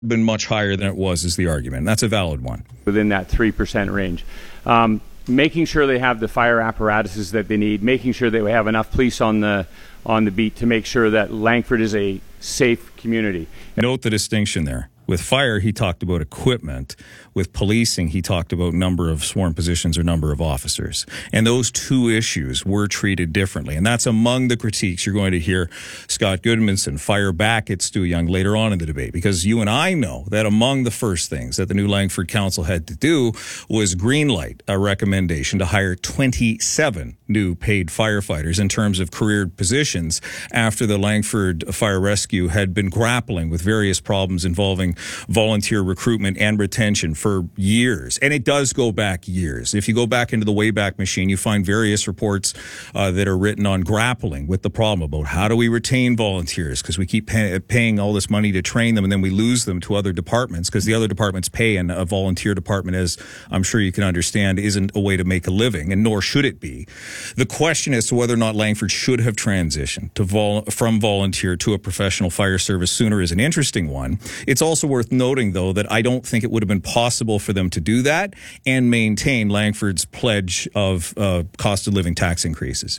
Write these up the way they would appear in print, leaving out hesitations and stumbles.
been much higher than it was is the argument. And that's a valid one. Within that 3% range. Making sure they have the fire apparatuses that they need, making sure that we have enough police on the beat to make sure that Langford is a safe community. Note the distinction there. With fire, he talked about equipment. With policing, he talked about number of sworn positions or number of officers. And those two issues were treated differently. And that's among the critiques you're going to hear Scott Goodmanson fire back at Stu Young later on in the debate. Because you and I know that among the first things that the new Langford Council had to do was greenlight a recommendation to hire 27 new paid firefighters in terms of careered positions after the Langford Fire Rescue had been grappling with various problems involving volunteer recruitment and retention for years. And it does go back years. If you go back into the Wayback Machine, you find various reports that are written on grappling with the problem about how do we retain volunteers, because we keep paying all this money to train them and then we lose them to other departments because the other departments pay, and a volunteer department, as I'm sure you can understand, isn't a way to make a living, and nor should it be. The question as to whether or not Langford should have transitioned from volunteer to a professional fire service sooner is an interesting one. It's also worth noting, though, that I don't think it would have been possible for them to do that and maintain Langford's pledge of cost of living tax increases.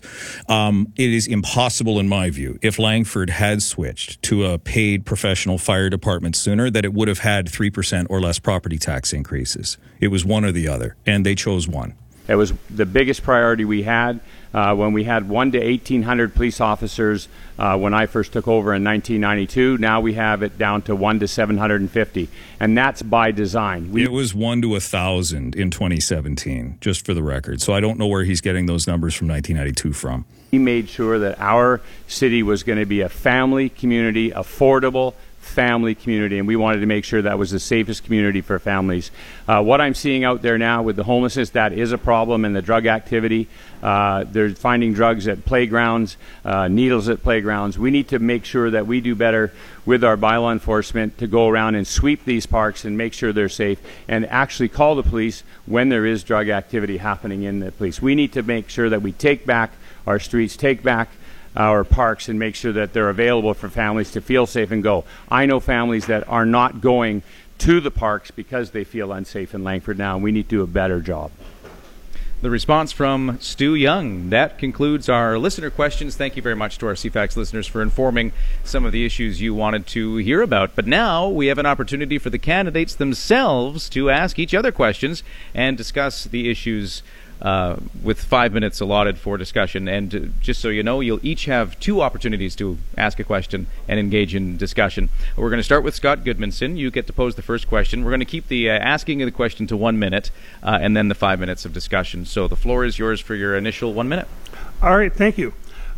It is impossible, in my view, if Langford had switched to a paid professional fire department sooner, that it would have had 3% or less property tax increases. It was one or the other, and they chose one. It was the biggest priority we had when we had 1 to 1,800 police officers when I first took over in 1992. Now we have it down to 1 to 750, and that's by design. It was 1 to 1,000 in 2017, just for the record. So I don't know where he's getting those numbers from 1992 from. He made sure that our city was going to be a family community, affordable family community, and we wanted to make sure that was the safest community for families. What I'm seeing out there now with the homelessness, that is a problem, and the drug activity. They're finding drugs at playgrounds, needles at playgrounds. We need to make sure that we do better with our bylaw enforcement to go around and sweep these parks and make sure they're safe, and actually call the police when there is drug activity happening in the police. We need to make sure that we take back our streets, take back our parks, and make sure that they're available for families to feel safe and go. I know families that are not going to the parks because they feel unsafe in Langford now, and we need to do a better job. The response from Stu Young. That concludes our listener questions. Thank you very much to our CFAX listeners for informing some of the issues you wanted to hear about. But now we have an opportunity for the candidates themselves to ask each other questions and discuss the issues with 5 minutes allotted for discussion. And just so you know, you'll each have 2 opportunities to ask a question and engage in discussion. We're going to start with Scott Goodmanson. You get to pose the first question. We're going to keep the asking of the question to 1 minute and then the 5 minutes of discussion. So the floor is yours for your initial 1 minute. All right, thank you.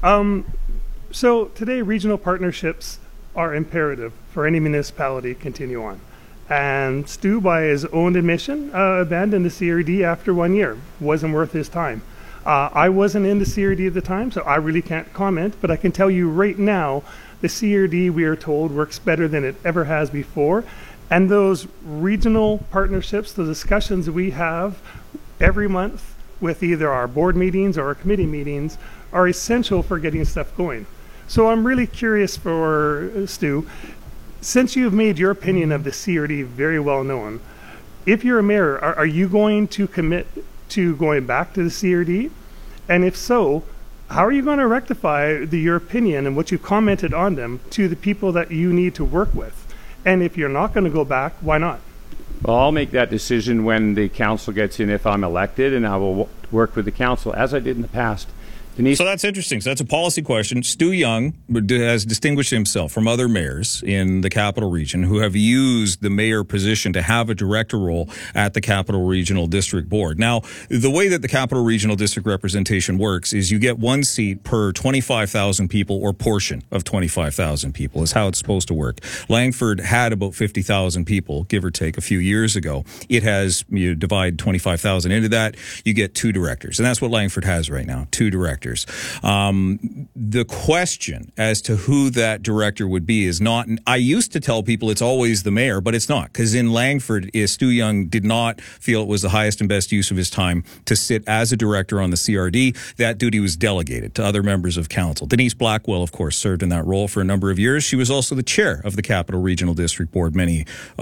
So today, regional partnerships are imperative for any municipality to continue on. And Stu, by his own admission, abandoned the CRD after 1 year. Wasn't worth his time. I wasn't in the CRD at the time, so I really can't comment, but I can tell you right now, the CRD, we are told, works better than it ever has before. And those regional partnerships, the discussions we have every month with either our board meetings or our committee meetings, are essential for getting stuff going. So I'm really curious for Stu, since you've made your opinion of the CRD very well known, if you're a mayor, are you going to commit to going back to the CRD? And if so, how are you going to rectify your opinion and what you've commented on them to the people that you need to work with? And if you're not going to go back, why not? Well, I'll make that decision when the council gets in if I'm elected, and I will work with the council as I did in the past. Denise? So that's interesting. So that's a policy question. Stu Young has distinguished himself from other mayors in the Capital Region who have used the mayor position to have a director role at the Capital Regional District Board. Now, the way that the Capital Regional District representation works is you get 1 seat per 25,000 people or portion of 25,000 people is how it's supposed to work. Langford had about 50,000 people, give or take, a few years ago. It has, you divide 25,000 into that, you get 2 directors. And that's what Langford has right now, 2 directors. directors. The question as to who that director would be is not, I used to tell people it's always the mayor, but it's not, because in Langford, Stu Young did not feel it was the highest and best use of his time to sit as a director on the CRD. That duty was delegated to other members of council. Denise Blackwell, of course, served in that role for a number of years. She was also the chair of the Capital Regional District Board many